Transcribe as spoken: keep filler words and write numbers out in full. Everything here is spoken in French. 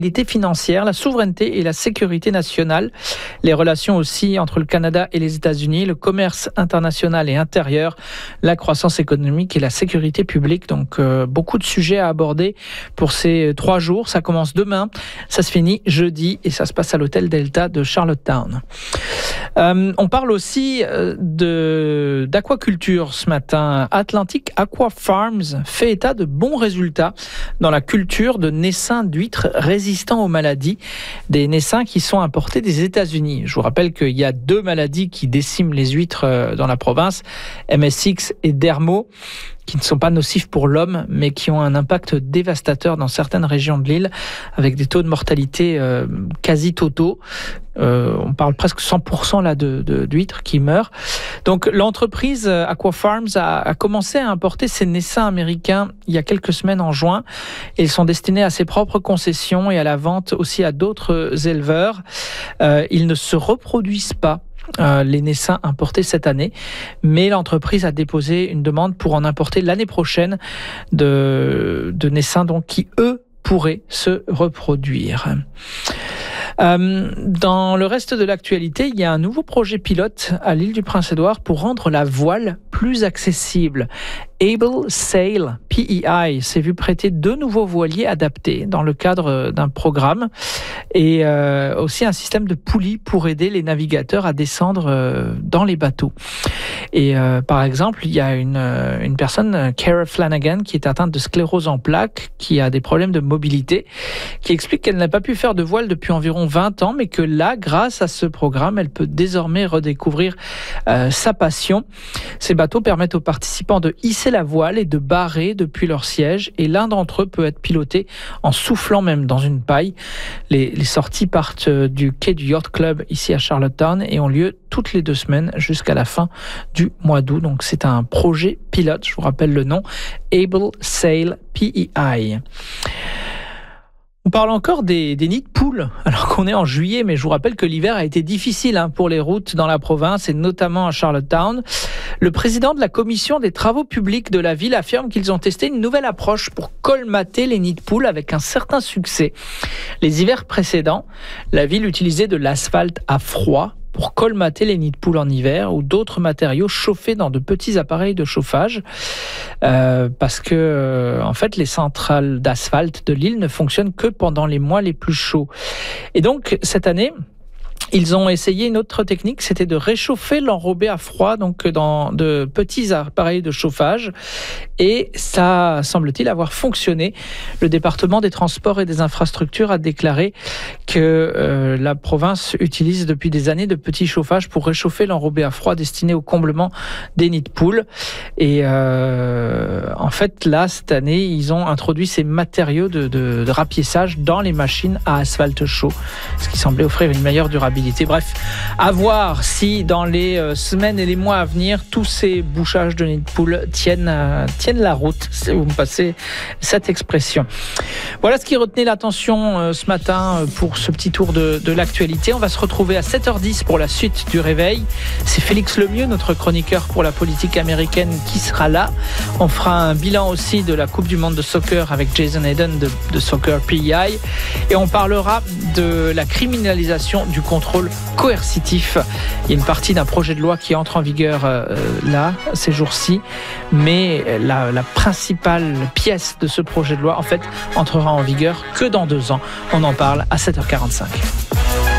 financière, la souveraineté et la sécurité nationale, les relations aussi entre le Canada et les États-Unis, le commerce international et intérieur, la croissance économique et la sécurité publique. Donc euh, beaucoup de sujets à aborder pour ces trois jours. Ça commence demain, ça se finit jeudi et ça se passe à l'hôtel Delta de Charlottetown. Euh, on parle aussi de, d'aquaculture ce matin. Atlantic Aqua Farms fait état de bons résultats dans la culture de naissins d'huîtres résistants aux maladies, des naissins qui sont importés des États-Unis. Je vous rappelle qu'il y a deux maladies qui déciment les huîtres dans la province, M S X et Dermo, qui ne sont pas nocifs pour l'homme, mais qui ont un impact dévastateur dans certaines régions de l'île, avec des taux de mortalité euh, quasi totaux. Euh, on parle presque cent pour cent là de, de, d'huîtres qui meurent. Donc l'entreprise Aqua Farms a, a commencé à importer ces naissins américains il y a quelques semaines en juin. Et ils sont destinés à ses propres concessions et à la vente aussi à d'autres éleveurs. Euh, ils ne se reproduisent pas. Euh, les naissins importés cette année, mais l'entreprise a déposé une demande pour en importer l'année prochaine de, de naissins donc, qui, eux, pourraient se reproduire. Euh, dans le reste de l'actualité, il y a un nouveau projet pilote à l'île du Prince-Édouard pour rendre la voile plus accessible. Able Sail P E I s'est vu prêter deux nouveaux voiliers adaptés dans le cadre d'un programme et euh, aussi un système de poulies pour aider les navigateurs à descendre euh, dans les bateaux. Et euh, par exemple, il y a une, une personne, Cara Flanagan, qui est atteinte de sclérose en plaques, qui a des problèmes de mobilité, qui explique qu'elle n'a pas pu faire de voile depuis environ vingt ans, mais que là, grâce à ce programme, elle peut désormais redécouvrir euh, sa passion. Ces bateaux permettent aux participants de hisser la voile et de barrer depuis leur siège, et l'un d'entre eux peut être piloté en soufflant même dans une paille. Les, les sorties partent du quai du Yacht Club ici à Charlottetown et ont lieu toutes les deux semaines jusqu'à la fin du mois d'août. Donc c'est un projet pilote, je vous rappelle le nom, Able Sail P E I. On parle encore des, des nids de poules, alors qu'on est en juillet, mais je vous rappelle que l'hiver a été difficile hein, pour les routes dans la province, et notamment à Charlottetown. Le président de la commission des travaux publics de la ville affirme qu'ils ont testé une nouvelle approche pour colmater les nids de poules avec un certain succès. Les hivers précédents, la ville utilisait de l'asphalte à froid pour colmater les nids de poules en hiver ou d'autres matériaux chauffés dans de petits appareils de chauffage euh, parce que euh, en fait les centrales d'asphalte de l'île ne fonctionnent que pendant les mois les plus chauds. Et donc cette année, ils ont essayé une autre technique, c'était de réchauffer l'enrobé à froid donc dans de petits appareils de chauffage, et ça semble-t-il avoir fonctionné. Le département des transports et des infrastructures a déclaré que euh, la province utilise depuis des années de petits chauffages pour réchauffer l'enrobé à froid destiné au comblement des nids de poules. Et euh, en fait là cette année ils ont introduit ces matériaux de, de, de rapiessage dans les machines à asphalte chaud, ce qui semblait offrir une meilleure durabilité. Bref, à voir si dans les semaines et les mois à venir, tous ces bouchages de nids de poules tiennent, euh, tiennent la route, si vous me passez cette expression. Voilà ce qui retenait l'attention euh, ce matin pour ce petit tour de, de l'actualité. On va se retrouver à sept heures dix pour la suite du réveil. C'est Félix Lemieux, notre chroniqueur pour la politique américaine, qui sera là. On fera un bilan aussi de la Coupe du Monde de soccer avec Jason Hayden de, de Soccer P E I. Et on parlera de la criminalisation du contrôle coercitif. Il y a une partie d'un projet de loi qui entre en vigueur euh, là, ces jours-ci, mais la, la principale pièce de ce projet de loi, en fait, entrera en vigueur que dans deux ans. On en parle à sept heures quarante-cinq.